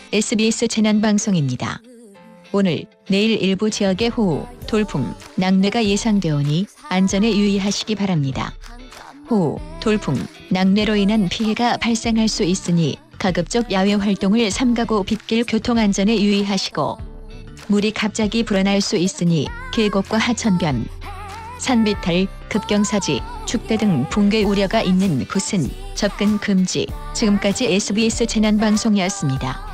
SBS 재난방송입니다. 오늘, 내일 일부 지역의 호우, 돌풍, 낙뢰가 예상되오니 안전에 유의하시기 바랍니다. 호우, 돌풍, 낙뢰로 인한 피해가 발생할 수 있으니 가급적 야외 활동을 삼가고 빗길 교통안전에 유의하시고, 물이 갑자기 불어날 수 있으니 계곡과 하천변, 산비탈, 급경사지, 축대 등 붕괴 우려가 있는 곳은 접근 금지. 지금까지 SBS 재난방송이었습니다.